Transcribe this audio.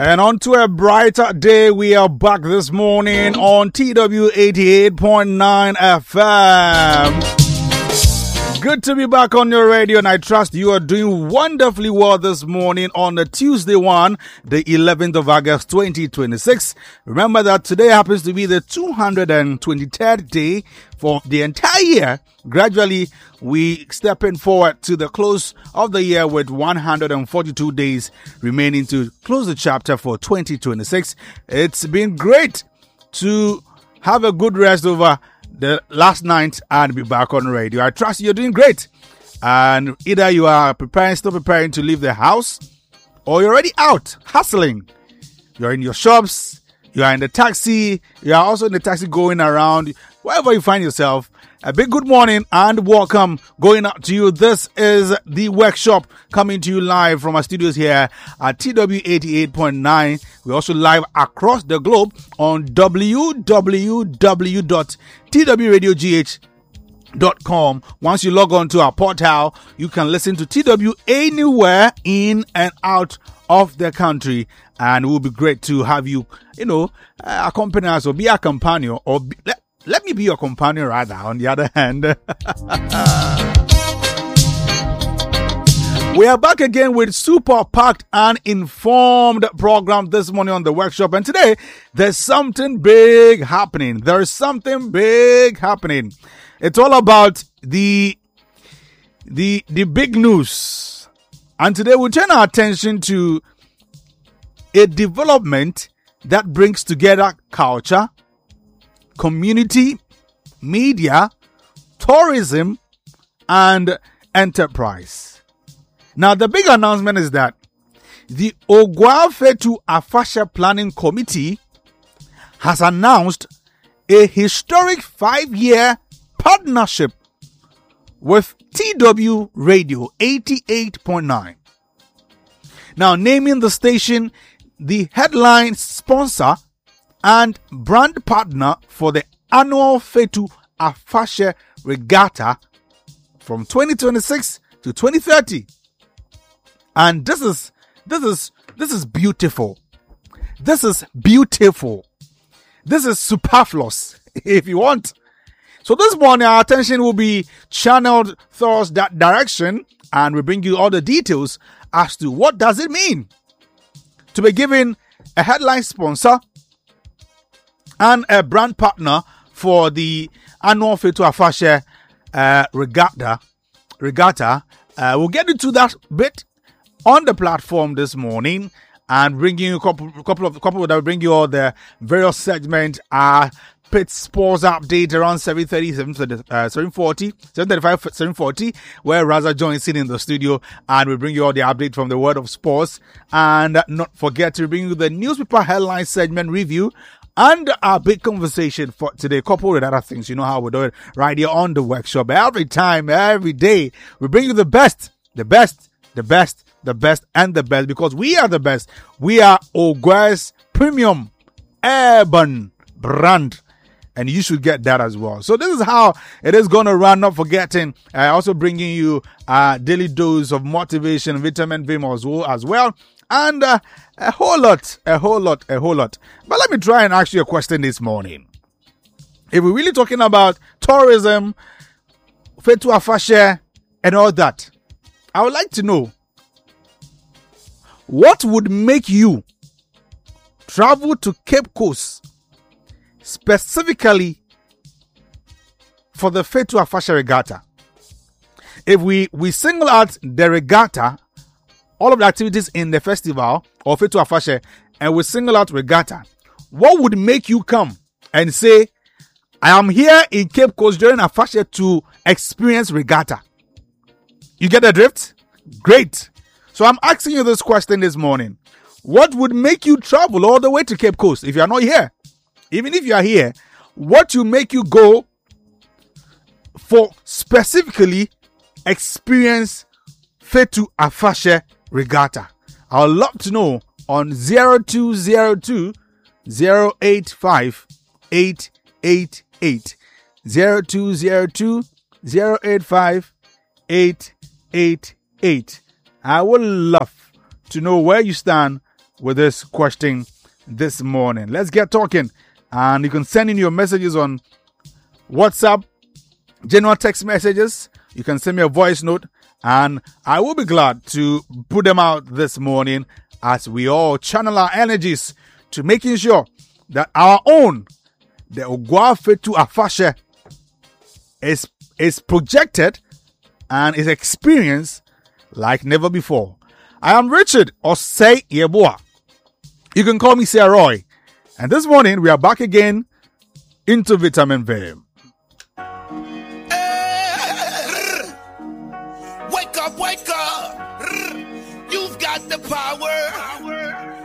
And on to a brighter day, we are back this morning on TW 88.9 FM. Good to be back on your radio, and I trust you are doing wonderfully well this morning on the Tuesday one, the 11th of August 2026. Remember that today happens to be the 223rd day for the entire year. Gradually, we stepping forward to the close of the year with 142 days remaining to close the chapter for 2026. It's been great to have a good rest over the last night and be back on radio. I trust you're doing great. And either you are still preparing to leave the house, or you're already out hustling. You're in your shops, you are in the taxi, you are also in the taxi going around, wherever you find yourself. A big good morning and welcome going out to you. This is the workshop coming to you live from our studios here at TW 88.9. We're also live across the globe on www.twradiogh.com. Once you log on to our portal, you can listen to TW anywhere in and out of the country. And it will be great to have you, accompany us or be our companion or let me be your companion rather, on the other hand. We are back again with super packed and informed program this morning on the workshop. And today, there's something big happening. It's all about the big news. And today we'll turn our attention to a development that brings together culture, community, media, tourism, and enterprise. Now, the big announcement is that the Ogwa Fetu Afasha Planning Committee has announced a historic 5-year partnership with TW Radio 88.9. Now, naming the station the headline sponsor and brand partner for the annual Fetu Afasha Regatta from 2026 to 2030. And this is beautiful. This is beautiful. This is superfluous, if you want. So this morning, our attention will be channeled towards that direction, and we bring you all the details as to what does it mean to be given a headline sponsor and a brand partner for the annual Fetu Afasha regatta. We'll get into that bit on the platform this morning and bring you a couple that will bring you all the various segments. Pit sports update around 7:30, 7:40, where Raza joins in the studio, and we bring you all the update from the world of sports. And not forget to bring you the newspaper headline segment review and our big conversation for today, coupled with other things. You know how we do it right here on the workshop. Every time, every day, we bring you the best, and the best, because we are the best. We are Ogwa's premium urban brand, and you should get that as well. So this is how it is going to run. Not forgetting, also bringing you a daily dose of motivation, vitamin V as well. And a whole lot. But let me try and ask you a question this morning. If we're really talking about tourism, Fetu Afasha, and all that, I would like to know, what would make you travel to Cape Coast specifically for the Fetu Afasha Regatta? If we single out the regatta, all of the activities in the festival or Fetu Afasha, and we single out regatta, what would make you come and say, I am here in Cape Coast during Afasha to experience regatta? You get the drift? Great. So I'm asking you this question this morning. What would make you travel all the way to Cape Coast if you are not here? Even if you are here, what will make you go for specifically experience Fetu Afasha Regatta? I would love to know on 0202 085 888. 0202 085 888. I would love to know where you stand with this question this morning. Let's get talking. And you can send in your messages on WhatsApp, general text messages. You can send me a voice note, and I will be glad to put them out this morning as we all channel our energies to making sure that our own, the Ogua Fetu Afashe, is projected and is experienced like never before. I am Richard Osei Yeboah. You can call me Sarah Roy. And this morning we are back again into Vitamin V. Wake up, wake up. You've got the power.